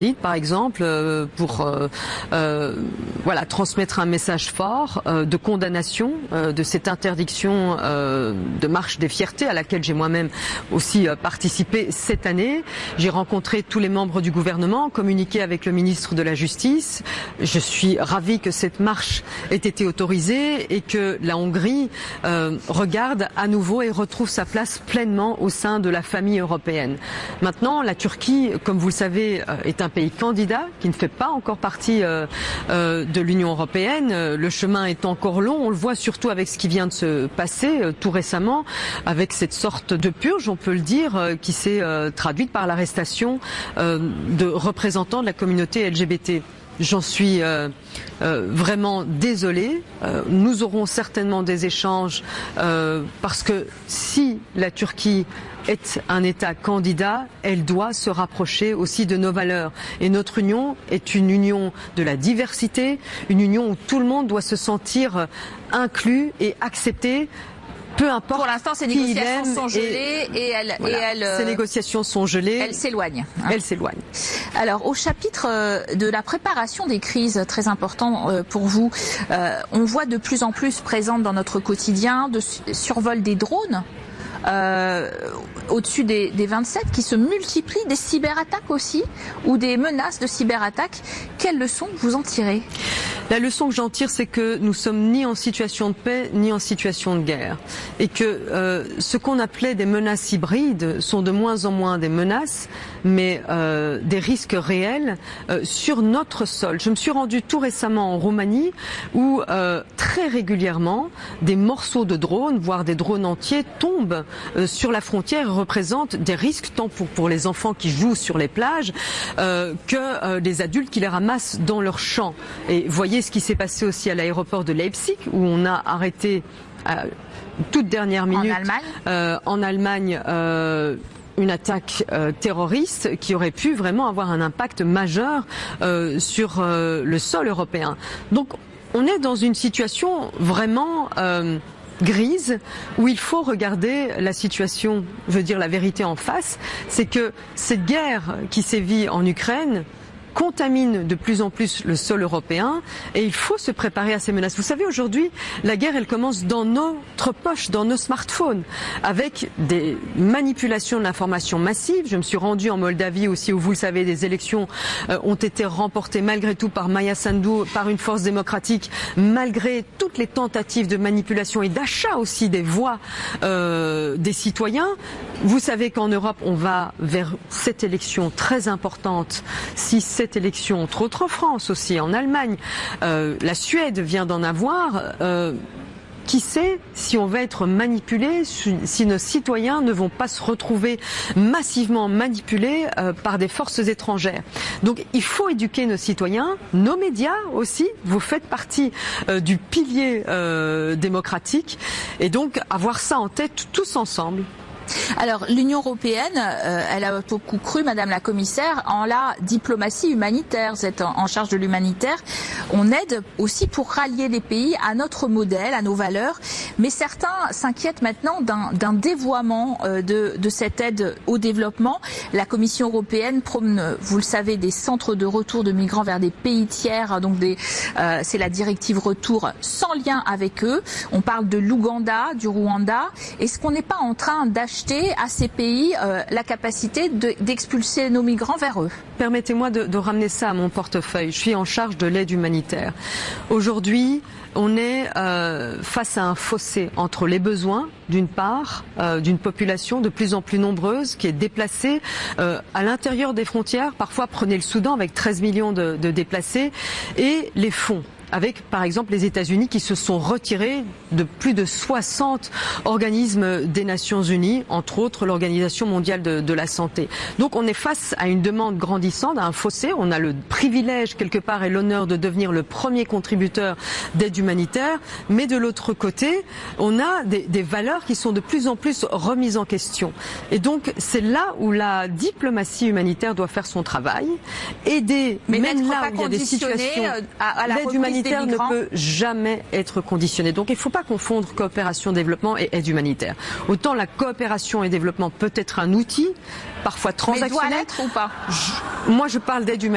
Par exemple, pour transmettre un message fort de condamnation de cette interdiction de marche des fiertés à laquelle j'ai moi-même aussi participé cette année. J'ai rencontré tous les membres du gouvernement, communiqué avec le ministre de la Justice. Je suis ravie que cette marche ait été autorisée et que la Hongrie regarde à nouveau et retrouve sa place pleinement au sein de la famille européenne. Maintenant, la Turquie, comme vous le savez, est un pays candidat qui ne fait pas encore partie de l'Union européenne. Le chemin est encore long, on le voit surtout avec ce qui vient de se passer tout récemment, avec cette sorte de purge, on peut le dire, qui s'est traduite par l'arrestation de représentants de la communauté LGBT. J'en suis vraiment désolée. Nous aurons certainement des échanges parce que si la Turquie est un État candidat, elle doit se rapprocher aussi de nos valeurs. Et notre union est une union de la diversité, une union où tout le monde doit se sentir inclus et accepté. Peu importe. Pour l'instant, ces négociations sont gelées ces négociations sont gelées. Elles s'éloignent. Elles s'éloignent. Alors, au chapitre de la préparation des crises, très important pour vous, on voit de plus en plus présente dans notre quotidien de survol des drones. Au-dessus des 27 qui se multiplient, des cyberattaques aussi ou des menaces de cyberattaques. Quelle leçon vous en tirez? La leçon que j'en tire, c'est que nous sommes ni en situation de paix ni en situation de guerre et que ce qu'on appelait des menaces hybrides sont de moins en moins des menaces mais des risques réels sur notre sol. Je me suis rendue tout récemment en Roumanie où très régulièrement des morceaux de drones, voire des drones entiers tombent sur la frontière et représentent des risques tant pour les enfants qui jouent sur les plages que des adultes qui les ramassent dans leurs champs. Et voyez ce qui s'est passé aussi à l'aéroport de Leipzig où on a arrêté toute dernière minute en Allemagne une attaque terroriste qui aurait pu vraiment avoir un impact majeur sur le sol européen. Donc on est dans une situation vraiment grise où il faut regarder la situation, je veux dire la vérité en face, c'est que cette guerre qui sévit en Ukraine contamine de plus en plus le sol européen et il faut se préparer à ces menaces. Vous savez, aujourd'hui, la guerre, elle commence dans notre poche, dans nos smartphones, avec des manipulations de l'information massive. Je me suis rendue en Moldavie aussi, où vous le savez, des élections ont été remportées malgré tout par Maia Sandu, par une force démocratique, malgré toutes les tentatives de manipulation et d'achat aussi des voix des citoyens. Vous savez qu'en Europe, on va vers cette élection très importante. Si cette élection, entre autres en France aussi, en Allemagne, la Suède vient d'en avoir, qui sait si on va être manipulé, si nos citoyens ne vont pas se retrouver massivement manipulés par des forces étrangères. Donc il faut éduquer nos citoyens, nos médias aussi, vous faites partie du pilier démocratique, et donc avoir ça en tête tous ensemble. Alors, l'Union européenne, elle a beaucoup cru, Madame la Commissaire, en la diplomatie humanitaire. Vous êtes en charge de l'humanitaire. On aide aussi pour rallier les pays à notre modèle, à nos valeurs. Mais certains s'inquiètent maintenant d'un dévoiement de cette aide au développement. La Commission européenne prône, vous le savez, des centres de retour de migrants vers des pays tiers. Donc, c'est la directive retour sans lien avec eux. On parle de l'Ouganda, du Rwanda. Est-ce qu'on n'est pas en train d'acheter à ces pays la capacité d'expulser nos migrants vers eux? Permettez-moi de ramener ça à mon portefeuille. Je suis en charge de l'aide humanitaire. Aujourd'hui, on est face à un fossé entre les besoins, d'une part, d'une population de plus en plus nombreuse qui est déplacée à l'intérieur des frontières. Parfois, prenez le Soudan avec 13 millions de déplacés, et les fonds. Avec, par exemple, les États-Unis qui se sont retirés de plus de 60 organismes des Nations Unies, entre autres l'Organisation mondiale de la santé. Donc on est face à une demande grandissante, à un fossé. On a le privilège, quelque part, et l'honneur de devenir le premier contributeur d'aide humanitaire. Mais de l'autre côté, on a des valeurs qui sont de plus en plus remises en question. Et donc c'est là où la diplomatie humanitaire doit faire son travail. Aider, mais même là où il y a des situations, l'aide humanitaire ne peut jamais être conditionnée. Donc il ne faut pas confondre coopération-développement et aide humanitaire. Autant la coopération et développement peut être un outil, parfois transactionnel. Mais doit l'être ou pas? Moi je parle d'aide humanitaire.